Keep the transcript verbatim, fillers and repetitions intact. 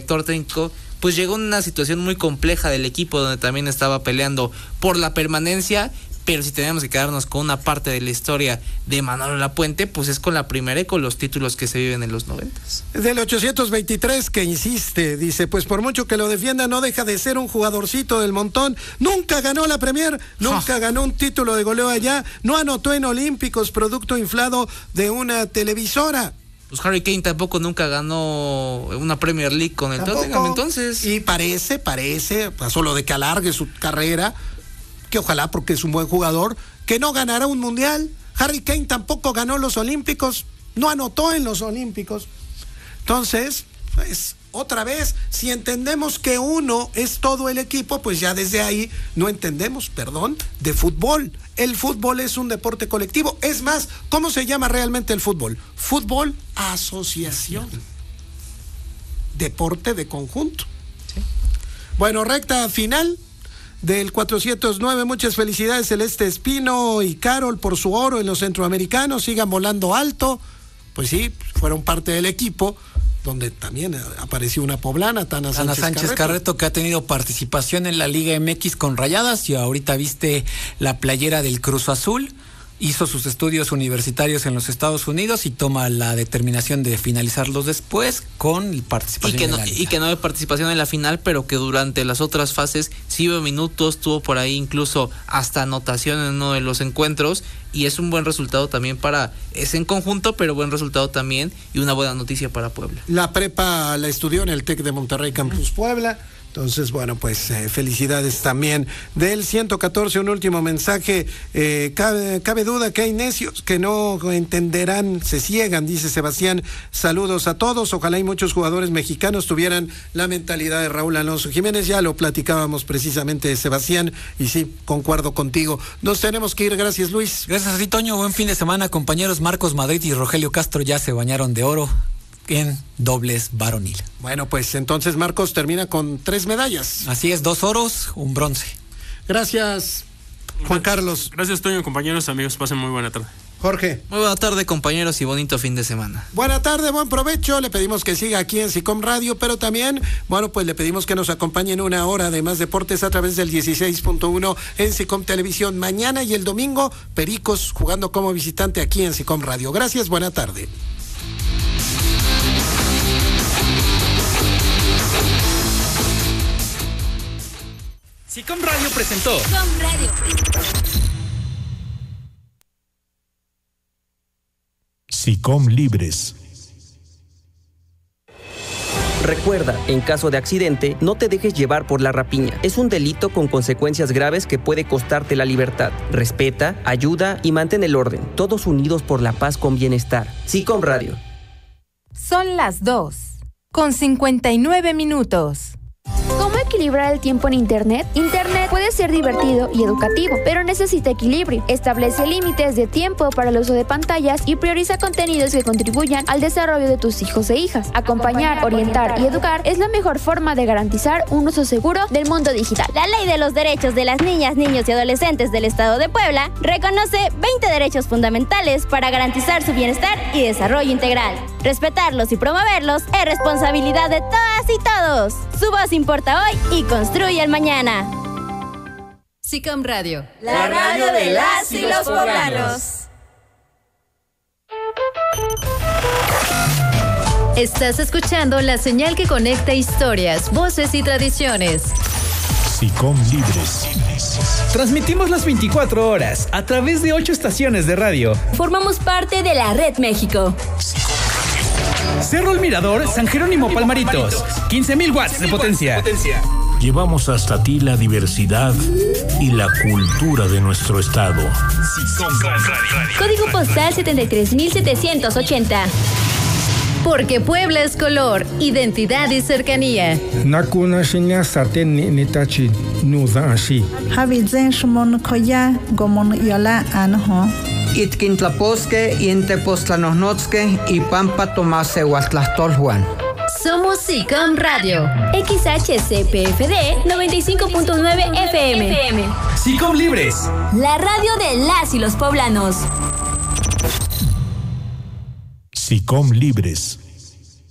director técnico, pues llegó en una situación muy compleja del equipo, donde también estaba peleando por la permanencia. Pero si tenemos que quedarnos con una parte de la historia de Manolo Lapuente, pues es con la primera y con los títulos que se viven en los noventas. Del ochocientos veintitrés que insiste, dice, pues por mucho que lo defienda, no deja de ser un jugadorcito del montón. Nunca ganó la Premier, nunca oh. ganó un título de goleo allá, no anotó en Olímpicos, producto inflado de una televisora. Pues Harry Kane tampoco nunca ganó una Premier League con el Tampoco. Tottenham, entonces. Y parece, parece, pasó lo de que alargue su carrera, que ojalá, porque es un buen jugador, que no ganará un mundial. Harry Kane tampoco ganó los Olímpicos, no anotó en los Olímpicos. Entonces, pues, otra vez, si entendemos que uno es todo el equipo, pues ya desde ahí no entendemos, perdón, de fútbol. El fútbol es un deporte colectivo. Es más, ¿cómo se llama realmente el fútbol? Fútbol asociación. Deporte de conjunto. Sí. Bueno, recta final del cuatrocientos nueve, muchas felicidades Celeste Espino y Carol por su oro en los centroamericanos, sigan volando alto. Pues sí, fueron parte del equipo, donde también apareció una poblana, Tana Sánchez, Tana Sánchez Carreto. Carreto, que ha tenido participación en la Liga M X con Rayadas, y ahorita viste la playera del Cruz Azul. Hizo sus estudios universitarios en los Estados Unidos y toma la determinación de finalizarlos después con participación y que en no, la liga. Y que no hay participación en la final, pero que durante las otras fases sí hubo minutos, tuvo por ahí incluso hasta anotación en uno de los encuentros, y es un buen resultado también para, es en conjunto, pero buen resultado también y una buena noticia para Puebla. La prepa la estudió en el TEC de Monterrey Campus Puebla. Entonces, bueno, pues eh, felicidades también. Del ciento catorce, un último mensaje. Eh, cabe, cabe duda que hay necios que no entenderán, se ciegan, dice Sebastián. Saludos a todos. Ojalá y muchos jugadores mexicanos tuvieran la mentalidad de Raúl Alonso Jiménez. Ya lo platicábamos precisamente, Sebastián, y sí, concuerdo contigo. Nos tenemos que ir. Gracias, Luis. Gracias a ti, Toño. Buen fin de semana, compañeros. Marcos Madrid y Rogelio Castro ya se bañaron de oro en dobles varonil. Bueno, pues entonces Marcos termina con tres medallas. Así es, dos oros, un bronce. Gracias, Juan Carlos. Gracias, Toño, compañeros, amigos, pasen muy buena tarde. Jorge. Muy buena tarde, compañeros, y bonito fin de semana. Buena tarde, buen provecho. Le pedimos que siga aquí en SICOM Radio, pero también, bueno, pues le pedimos que nos acompañen una hora de más deportes a través del dieciséis punto uno en SICOM Televisión. Mañana y el domingo, Pericos jugando como visitante aquí en SICOM Radio. Gracias, buena tarde. SICOM Radio presentó SICOM Radio. SICOM Libres. Recuerda, en caso de accidente, no te dejes llevar por la rapiña. Es un delito con consecuencias graves que puede costarte la libertad. Respeta, ayuda y mantén el orden. Todos unidos por la paz con bienestar. SICOM Radio. Son las dos, con cincuenta y nueve minutos. ¿Cómo equilibrar el tiempo en Internet? Internet puede ser divertido y educativo, pero necesita equilibrio. Establece límites de tiempo para el uso de pantallas y prioriza contenidos que contribuyan al desarrollo de tus hijos e hijas. Acompañar, orientar y educar es la mejor forma de garantizar un uso seguro del mundo digital. La Ley de los Derechos de las Niñas, Niños y Adolescentes del Estado de Puebla reconoce veinte derechos fundamentales para garantizar su bienestar y desarrollo integral. Respetarlos y promoverlos es responsabilidad de todas y todos. Su voz importa hoy y construye el mañana. SICOM Radio, la radio de las y los poblanos. Estás escuchando la señal que conecta historias, voces y tradiciones. SICOM Libres. Transmitimos las veinticuatro horas a través de ocho estaciones de radio. Formamos parte de la Red México. Cerro El Mirador, San Jerónimo Palmaritos. quince mil watts de potencia. Llevamos hasta ti la diversidad y la cultura de nuestro estado. Código postal setenta y tres mil setecientos ochenta. Porque Puebla es color, identidad y cercanía. Nakuna shinya sarten nitachi nuza ashi. Habizen shmon koya gomon yola anho. Itkintlaposque, Intepostlanosnotzque y Pampa Tomase Huastlastolhuan. Somos SICOM Radio. X H C P F D noventa y cinco punto nueve F M. SICOM Libres. La radio de las y los poblanos. SICOM Libres.